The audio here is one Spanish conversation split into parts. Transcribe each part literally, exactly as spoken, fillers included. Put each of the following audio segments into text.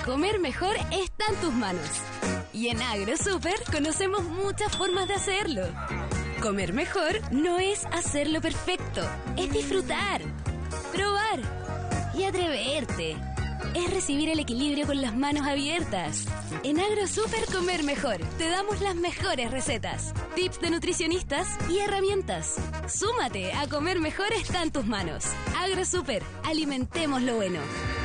Comer mejor está en tus manos. Y en AgroSuper conocemos muchas formas de hacerlo. Comer mejor no es hacerlo perfecto, es disfrutar, probar y atreverte. Es recibir el equilibrio con las manos abiertas. En AgroSuper Comer Mejor te damos las mejores recetas, tips de nutricionistas y herramientas. Súmate a Comer Mejor está en tus manos. AgroSuper, alimentemos lo bueno.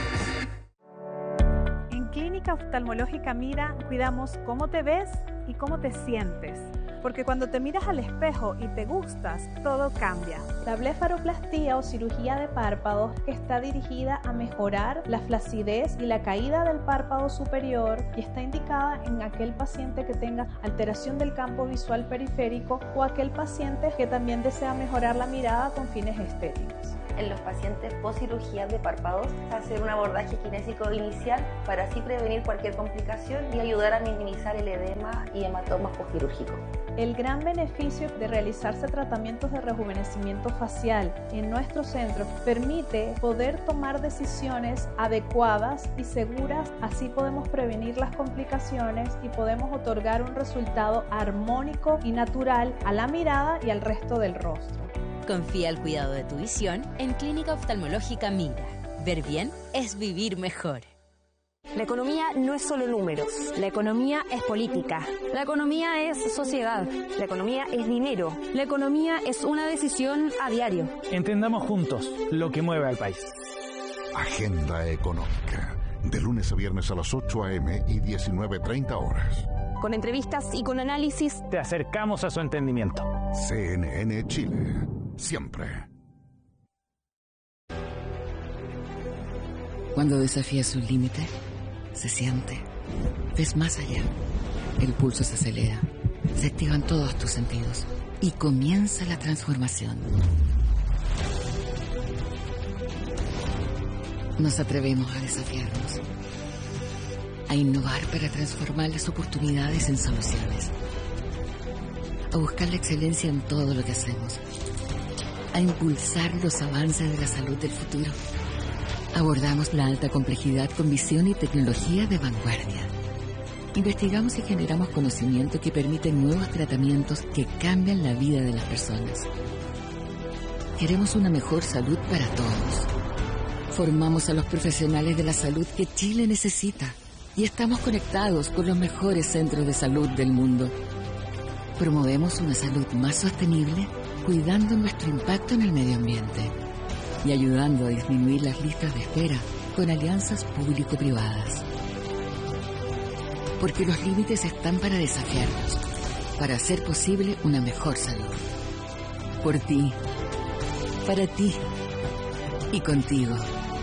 En Clínica Oftalmológica Mira cuidamos cómo te ves y cómo te sientes. Porque cuando te miras al espejo y te gustas, todo cambia. La blefaroplastía o cirugía de párpados está dirigida a mejorar la flacidez y la caída del párpado superior y está indicada en aquel paciente que tenga alteración del campo visual periférico o aquel paciente que también desea mejorar la mirada con fines estéticos. En los pacientes post cirugía de párpados, hacer un abordaje kinésico inicial para así prevenir cualquier complicación y ayudar a minimizar el edema y hematomas postquirúrgicos. El gran beneficio de realizarse tratamientos de rejuvenecimiento facial en nuestro centro permite poder tomar decisiones adecuadas y seguras, así podemos prevenir las complicaciones y podemos otorgar un resultado armónico y natural a la mirada y al resto del rostro. Confía el cuidado de tu visión en Clínica Oftalmológica Mira. Ver bien es vivir mejor. La economía no es solo números. La economía es política. La economía es sociedad. La economía es dinero. La economía es una decisión a diario. Entendamos juntos lo que mueve al país. Agenda Económica. De lunes a viernes a las ocho a eme y diecinueve treinta horas. Con entrevistas y con análisis. Te acercamos a su entendimiento. C N N Chile. Siempre. Cuando desafías un límite, se siente. Ves más allá. El pulso se acelera. Se activan todos tus sentidos. Y comienza la transformación. Nos atrevemos a desafiarnos. A innovar para transformar las oportunidades en soluciones. A buscar la excelencia en todo lo que hacemos. A impulsar los avances de la salud del futuro. Abordamos la alta complejidad con visión y tecnología de vanguardia. Investigamos y generamos conocimiento que permite nuevos tratamientos que cambian la vida de las personas. Queremos una mejor salud para todos. Formamos a los profesionales de la salud que Chile necesita y estamos conectados con los mejores centros de salud del mundo. Promovemos una salud más sostenible, cuidando nuestro impacto en el medio ambiente y ayudando a disminuir las listas de espera con alianzas público-privadas. Porque los límites están para desafiarnos, para hacer posible una mejor salud. Por ti, para ti y contigo.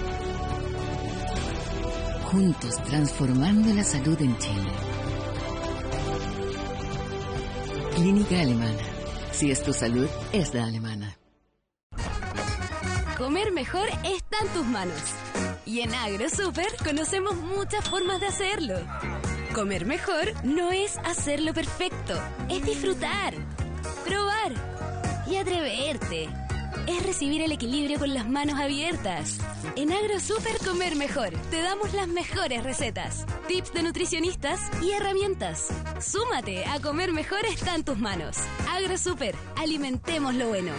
Juntos transformando la salud en Chile. Clínica Alemana. Si es tu salud, es la alemana. Comer mejor está en tus manos. Y en AgroSuper conocemos muchas formas de hacerlo. Comer mejor no es hacerlo perfecto, es disfrutar, probar y atreverte. Es recibir el equilibrio con las manos abiertas. En AgroSuper Comer Mejor te damos las mejores recetas, tips de nutricionistas y herramientas. Súmate a Comer Mejor está en tus manos. AgroSuper, alimentemos lo bueno.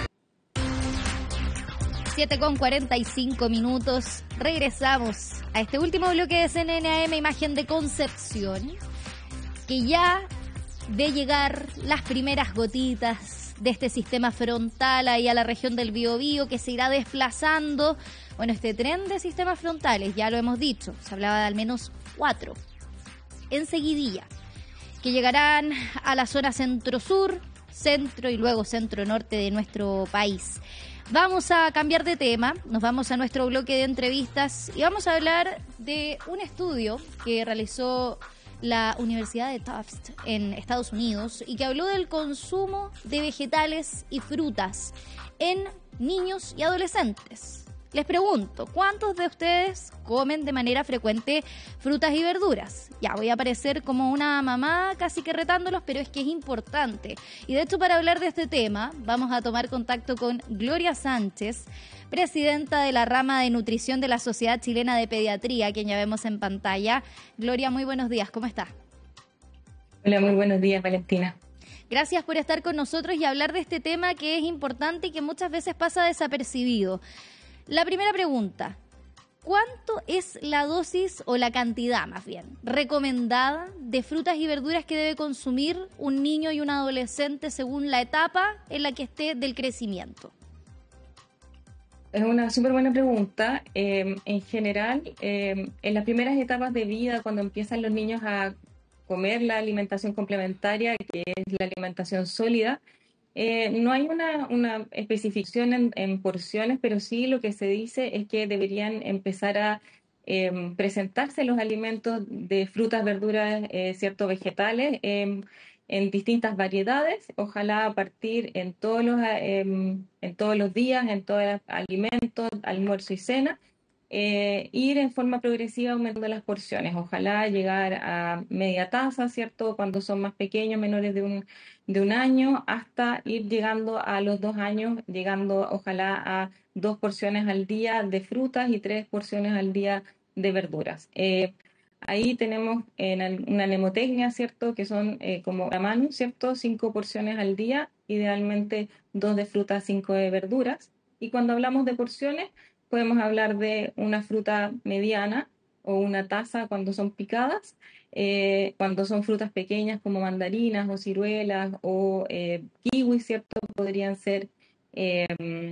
siete con cuarenta y cinco minutos. Regresamos a este último bloque de C N N A M, Imagen de Concepción, que ya de llegar las primeras gotitas de este sistema frontal ahí a la región del Biobío, que se irá desplazando. Bueno, este tren de sistemas frontales, ya lo hemos dicho, se hablaba de al menos cuatro, enseguidilla, que llegarán a la zona centro-sur, centro y luego centro-norte de nuestro país. Vamos a cambiar de tema, nos vamos a nuestro bloque de entrevistas y vamos a hablar de un estudio que realizó la Universidad de Tufts en Estados Unidos y que habló del consumo de vegetales y frutas en niños y adolescentes. Les pregunto, ¿cuántos de ustedes comen de manera frecuente frutas y verduras? Ya voy a parecer como una mamá casi que retándolos, pero es que es importante. Y de hecho, para hablar de este tema, vamos a tomar contacto con Gloria Sánchez, presidenta de la rama de nutrición de la Sociedad Chilena de Pediatría, quien ya vemos en pantalla. Gloria, muy buenos días, ¿cómo está? Hola, muy buenos días, Valentina. Gracias por estar con nosotros y hablar de este tema que es importante y que muchas veces pasa desapercibido. La primera pregunta, ¿cuánto es la dosis o la cantidad, más bien, recomendada de frutas y verduras que debe consumir un niño y un adolescente según la etapa en la que esté del crecimiento? Es una súper buena pregunta. Eh, en general, eh, en las primeras etapas de vida, cuando empiezan los niños a comer la alimentación complementaria, que es la alimentación sólida, Eh, no hay una, una especificación en, en porciones, pero sí lo que se dice es que deberían empezar a eh, presentarse los alimentos de frutas, verduras, eh, ciertos vegetales eh, en distintas variedades, ojalá a partir en todos los, eh, en todos los días, en todos los alimentos, almuerzo y cena, eh, ir en forma progresiva aumentando las porciones, ojalá llegar a media taza, ¿cierto? Cuando son más pequeños, menores de un, de un año, hasta ir llegando a los dos años, llegando ojalá a dos porciones al día de frutas y tres porciones al día de verduras. Eh, ahí tenemos en una mnemotecnia, ¿cierto? Que son eh, como a mano, ¿cierto? Cinco porciones al día, idealmente dos de frutas, cinco de verduras. Y cuando hablamos de porciones, podemos hablar de una fruta mediana o una taza cuando son picadas, eh, cuando son frutas pequeñas como mandarinas o ciruelas o eh, kiwis, ¿cierto? Podrían ser eh,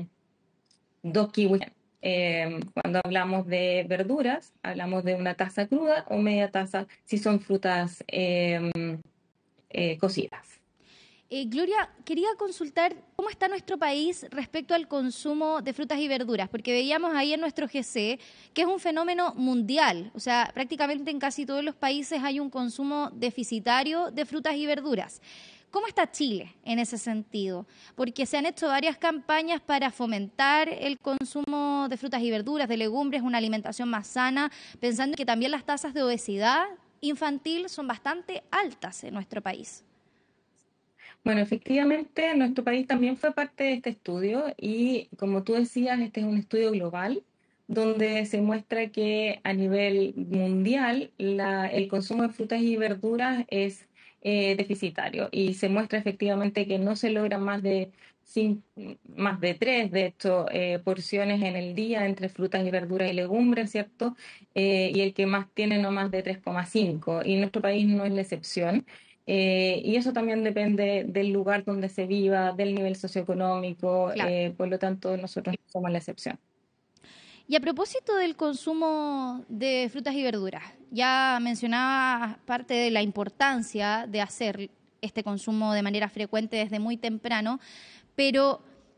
dos kiwis. Eh, cuando hablamos de verduras, hablamos de una taza cruda o media taza si son frutas eh, eh, cocidas. Eh, Gloria, quería consultar cómo está nuestro país respecto al consumo de frutas y verduras, porque veíamos ahí en nuestro G C que es un fenómeno mundial, o sea, prácticamente en casi todos los países hay un consumo deficitario de frutas y verduras. ¿Cómo está Chile en ese sentido? Porque se han hecho varias campañas para fomentar el consumo de frutas y verduras, de legumbres, una alimentación más sana, pensando que también las tasas de obesidad infantil son bastante altas en nuestro país. Bueno, efectivamente, nuestro país también fue parte de este estudio y, como tú decías, este es un estudio global donde se muestra que a nivel mundial la, el consumo de frutas y verduras es eh, deficitario y se muestra efectivamente que no se logra más de, cinco, más de tres, de hecho, eh, porciones en el día entre frutas y verduras y legumbres, ¿cierto? Eh, y el que más tiene no más de tres coma cinco y nuestro país no es la excepción. Eh, y eso también depende del lugar donde se viva, del nivel socioeconómico, claro. eh, por lo tanto nosotros somos la excepción. Y a propósito del consumo de frutas y verduras, ya mencionaba parte de la importancia de hacer este consumo de manera frecuente desde muy temprano, pero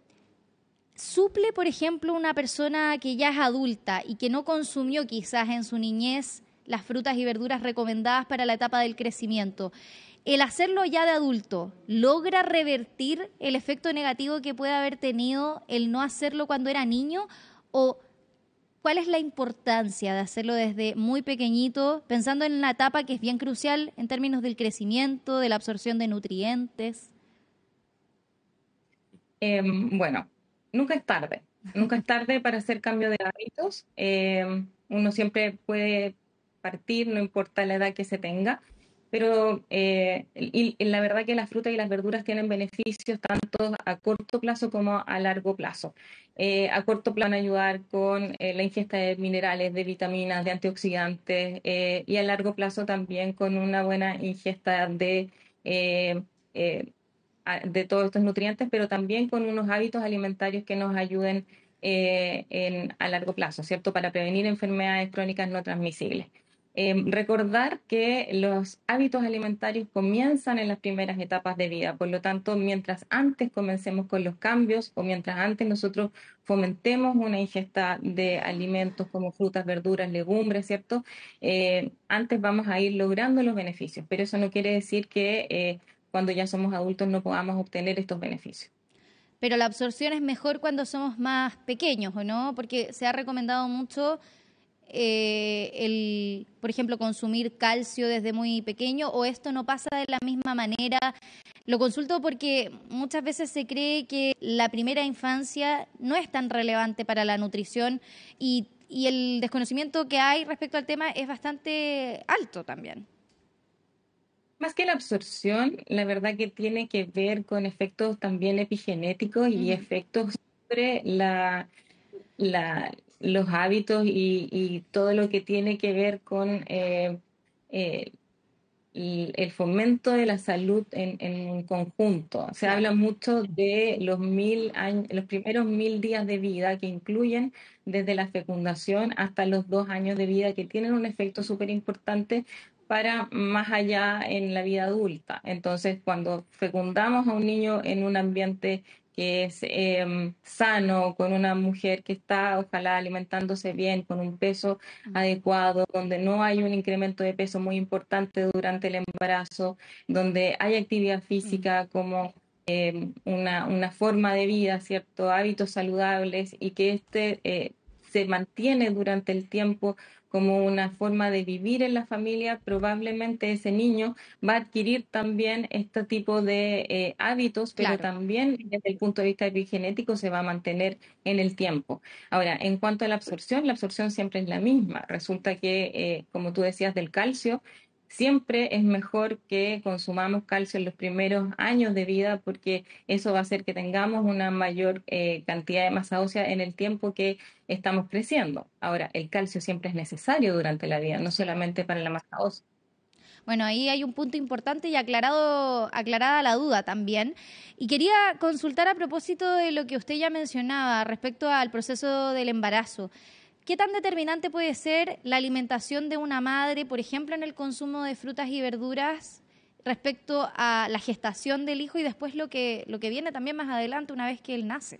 ¿suple, por ejemplo, una persona que ya es adulta y que no consumió quizás en su niñez las frutas y verduras recomendadas para la etapa del crecimiento? ¿El hacerlo ya de adulto logra revertir el efecto negativo que puede haber tenido el no hacerlo cuando era niño? ¿O cuál es la importancia de hacerlo desde muy pequeñito, pensando en una etapa que es bien crucial en términos del crecimiento, de la absorción de nutrientes? Eh, bueno, nunca es tarde. Nunca es tarde para hacer cambio de hábitos. Eh, uno siempre puede partir, no importa la edad que se tenga. Pero eh, y, y la verdad que las frutas y las verduras tienen beneficios tanto a corto plazo como a largo plazo. Eh, a corto plazo van a ayudar con eh, la ingesta de minerales, de vitaminas, de antioxidantes eh, y a largo plazo también con una buena ingesta de, eh, eh, de todos estos nutrientes, pero también con unos hábitos alimentarios que nos ayuden eh, en, a largo plazo, ¿cierto? Para prevenir enfermedades crónicas no transmisibles. Eh, recordar que los hábitos alimentarios comienzan en las primeras etapas de vida, por lo tanto, mientras antes comencemos con los cambios o mientras antes nosotros fomentemos una ingesta de alimentos como frutas, verduras, legumbres, ¿cierto? Eh, antes vamos a ir logrando los beneficios, pero eso no quiere decir que eh, cuando ya somos adultos no podamos obtener estos beneficios. pero la absorción es mejor cuando somos más pequeños, ¿o no? Porque se ha recomendado mucho, eh, el, por ejemplo, consumir calcio desde muy pequeño, o esto no pasa de la misma manera. Lo consulto porque muchas veces se cree que la primera infancia no es tan relevante para la nutrición y, y el desconocimiento que hay respecto al tema es bastante alto también. Más que la absorción, la verdad que tiene que ver con efectos también epigenéticos y uh-huh. efectos sobre la, la, los hábitos y, y todo lo que tiene que ver con eh, eh, el fomento de la salud en, en conjunto. Se habla mucho de los mil años, los primeros mil días de vida, que incluyen desde la fecundación hasta los dos años de vida, que tienen un efecto súper importante para más allá en la vida adulta. Entonces, cuando fecundamos a un niño en un ambiente que es eh, sano, con una mujer que está, ojalá, alimentándose bien, con un peso uh-huh. adecuado, donde no hay un incremento de peso muy importante durante el embarazo, donde hay actividad física uh-huh. como eh, una, una forma de vida, ¿cierto? Hábitos saludables, y que este eh, se mantiene durante el tiempo como una forma de vivir en la familia, probablemente ese niño va a adquirir también este tipo de eh, hábitos, pero claro. también desde el punto de vista epigenético se va a mantener en el tiempo. Ahora, en cuanto a la absorción, la absorción siempre es la misma. Resulta que, eh, como tú decías, del calcio, siempre es mejor que consumamos calcio en los primeros años de vida, porque eso va a hacer que tengamos una mayor eh, cantidad de masa ósea en el tiempo que estamos creciendo. Ahora, el calcio siempre es necesario durante la vida, no solamente para la masa ósea. Bueno, ahí hay un punto importante y aclarado, aclarada la duda también. Y quería consultar a propósito de lo que usted ya mencionaba respecto al proceso del embarazo. ¿Qué tan determinante puede ser la alimentación de una madre, por ejemplo, en el consumo de frutas y verduras respecto a la gestación del hijo y después lo que, lo que viene también más adelante una vez que él nace?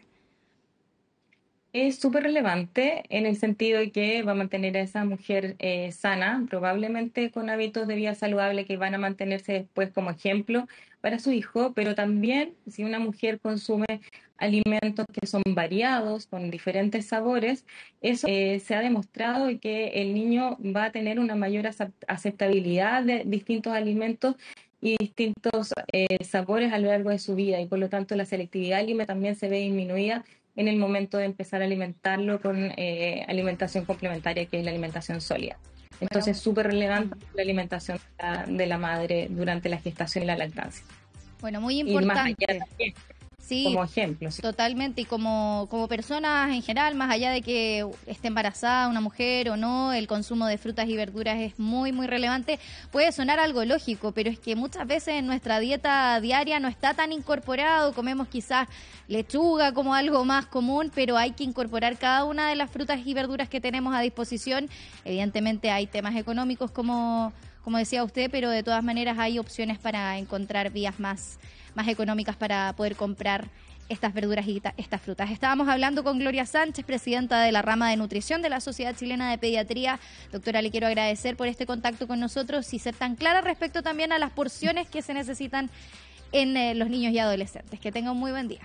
Es súper relevante en el sentido de que va a mantener a esa mujer eh, sana, probablemente con hábitos de vida saludable que van a mantenerse después como ejemplo para su hijo, pero también si una mujer consume alimentos que son variados, con diferentes sabores, eso eh, se ha demostrado que el niño va a tener una mayor aceptabilidad de distintos alimentos y distintos eh, sabores a lo largo de su vida, y por lo tanto la selectividad alimentaria también se ve disminuida en el momento de empezar a alimentarlo con eh, alimentación complementaria, que es la alimentación sólida. Entonces, súper bueno. relevante la alimentación de la, de la madre durante la gestación y la lactancia. Bueno, muy importante. Y más allá también, sí, como ejemplo. Sí. Totalmente, y como, como personas en general, más allá de que esté embarazada una mujer o no, el consumo de frutas y verduras es muy, muy relevante. Puede sonar algo lógico, pero es que muchas veces en nuestra dieta diaria no está tan incorporado. Comemos quizás lechuga como algo más común, pero hay que incorporar cada una de las frutas y verduras que tenemos a disposición. Evidentemente hay temas económicos, como, como decía usted, pero de todas maneras hay opciones para encontrar vías más más económicas para poder comprar estas verduras y estas frutas. Estábamos hablando con Gloria Sánchez, presidenta de la rama de nutrición de la Sociedad Chilena de Pediatría. Doctora, le quiero agradecer por este contacto con nosotros y ser tan clara respecto también a las porciones que se necesitan en eh, los niños y adolescentes. Que tengan un muy buen día.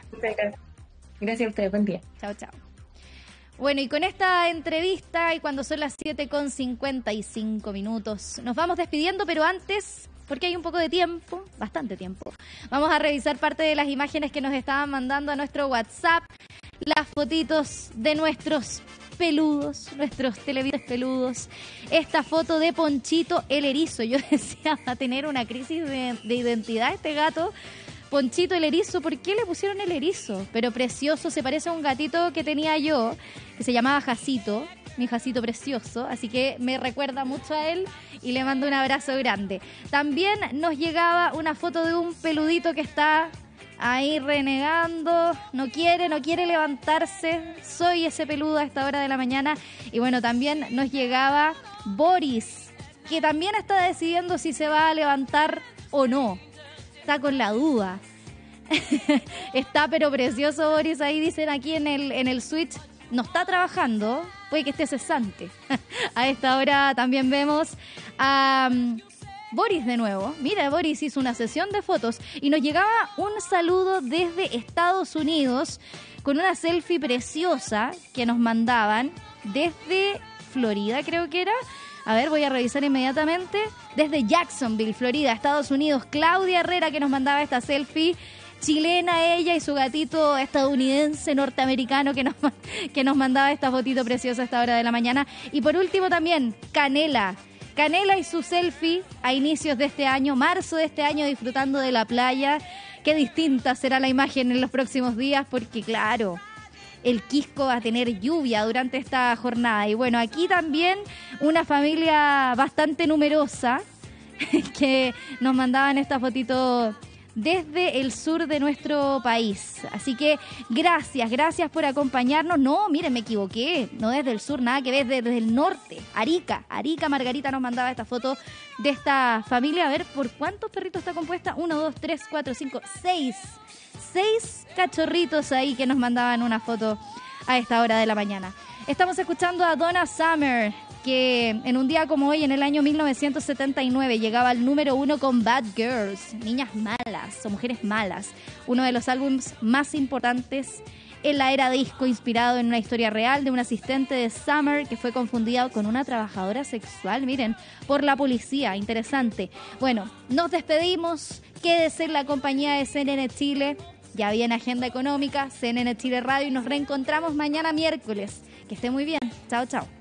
Gracias a ustedes, buen día. Chao, chao. Bueno, y con esta entrevista, y cuando son las siete con cincuenta y cinco minutos, nos vamos despidiendo, pero antes, porque hay un poco de tiempo, bastante tiempo, vamos a revisar parte de las imágenes que nos estaban mandando a nuestro WhatsApp, las fotitos de nuestros peludos, nuestros televidentes peludos, esta foto de Ponchito el erizo. Yo decía, va a tener una crisis de, de identidad este gato. Ponchito el erizo, ¿por qué le pusieron el erizo? Pero precioso, se parece a un gatito que tenía yo, que se llamaba Jacito, mi Jacito precioso, así que me recuerda mucho a él y le mando un abrazo grande. También nos llegaba una foto de un peludito que está ahí renegando, no quiere, no quiere levantarse, soy ese peludo a esta hora de la mañana. Y bueno, también nos llegaba Boris, que también está decidiendo si se va a levantar o no. Está con la duda. Está pero precioso Boris, ahí dicen aquí en el, en el switch. No está trabajando, puede que esté cesante. A esta hora también vemos a um, Boris de nuevo. Mira, Boris hizo una sesión de fotos y nos llegaba un saludo desde Estados Unidos con una selfie preciosa que nos mandaban desde Florida, creo que era. A ver, voy a revisar inmediatamente. Desde Jacksonville, Florida, Estados Unidos. Claudia Herrera, que nos mandaba esta selfie. Chilena ella y su gatito estadounidense norteamericano que nos, que nos mandaba esta fotito preciosa a esta hora de la mañana. Y por último también, Canela. Canela y su selfie a inicios de este año, marzo de este año, disfrutando de la playa. Qué distinta será la imagen en los próximos días porque, claro, el Quisco va a tener lluvia durante esta jornada. Y bueno, aquí también una familia bastante numerosa que nos mandaban esta fotito desde el sur de nuestro país. Así que gracias, gracias por acompañarnos. No, miren, me equivoqué. No desde el sur, nada que ver, desde el norte. Arica, Arica, Margarita nos mandaba esta foto de esta familia. A ver, ¿por cuántos perritos está compuesta? Uno, dos, tres, cuatro, cinco, seis. Seis cachorritos ahí que nos mandaban una foto a esta hora de la mañana. Estamos escuchando a Donna Summer, que en un día como hoy, en el año mil novecientos setenta y nueve, llegaba al número uno con Bad Girls, Niñas Malas o Mujeres Malas, uno de los álbumes más importantes en la era disco, inspirado en una historia real de un asistente de Summer que fue confundida con una trabajadora sexual, miren, por la policía. Interesante. Bueno, nos despedimos. Quédese en la compañía de C N N Chile. Ya viene Agenda Económica, C N N Chile Radio, y nos reencontramos mañana miércoles. Que esté muy bien. Chao, chao.